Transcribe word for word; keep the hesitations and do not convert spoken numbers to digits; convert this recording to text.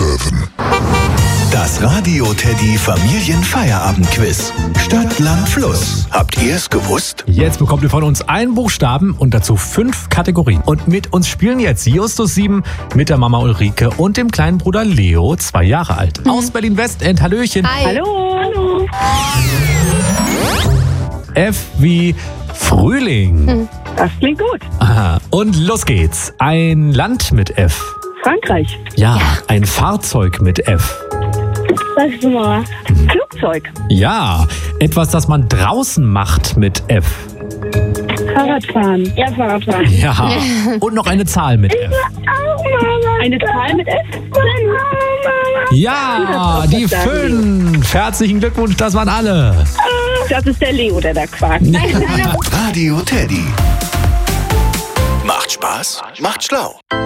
sieben. Das Radio Teddy Familienfeierabend-Quiz. Stadt, Land, Fluss. Habt ihr es gewusst? Jetzt bekommt ihr von uns einen Buchstaben und dazu fünf Kategorien. Und mit uns spielen jetzt Justus sieben mit der Mama Ulrike und dem kleinen Bruder Leo, zwei Jahre alt. Mhm. Aus Berlin-Westend. Hallöchen. Hi. Hallo. Hallo. F wie Frühling. Hm. Das klingt gut. Aha. Und los geht's. Ein Land mit F. Frankreich. Ja, ja. Ein Fahrzeug mit F. Sagst du mal. Hm. Flugzeug. Ja, etwas, das man draußen macht mit F. Fahrradfahren. Ja, Fahrradfahren. Ja, und noch eine Zahl mit F. Eine Zahl mit F? Ja, die fünf. Herzlichen Glückwunsch, das waren alle. Das ist der Leo, der da quakt. Radio Teddy. Macht Spaß, macht schlau.